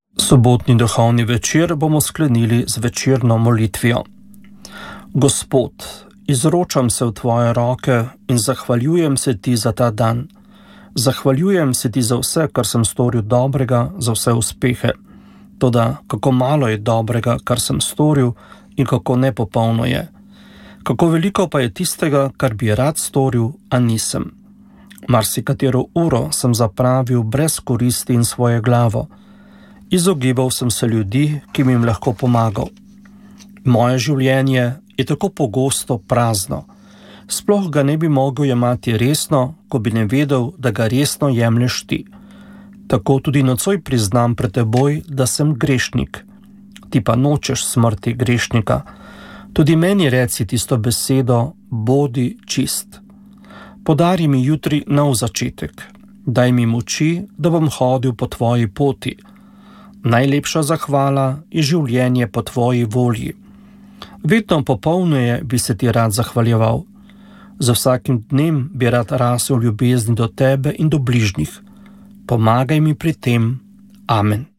Sobotni duhovni večer bomo sklenili z večerno molitvijo. Gospod, izročam se v tvoje roke in zahvaljujem se ti za ta dan. Zahvaljujem se ti za vse, kar sem storil dobrega, za vse uspehe. Toda kako malo je dobrega, kar sem storil, in kako nepopolno je. Kako veliko pa je tistega, kar bi rad storil, a nisem. Marsikatero uro sem zapravil brez koristi in svoje glavo. Izogibal sem se ljudi, ki bi jim lahko pomagal. Moje življenje je tako pogosto prazno. Sploh ga ne bi mogel jemati resno, ko bi ne vedel, da ga resno jemlješ ti. Tako tudi nocoj priznam pred teboj, da sem grešnik. Ti pa nočeš smrti grešnika. Tudi meni reci tisto besedo, bodi čist. Podari mi jutri nov začetek. Daj mi moči, da bom hodil po tvoji poti. Najlepša zahvala je življenje po tvoji volji. Vedno popolneje bi se ti rad zahvaljeval. Za vsakim dnem bi rad rasel v ljubezni do tebe in do bližnjih. Pomagaj mi pri tem. Amen.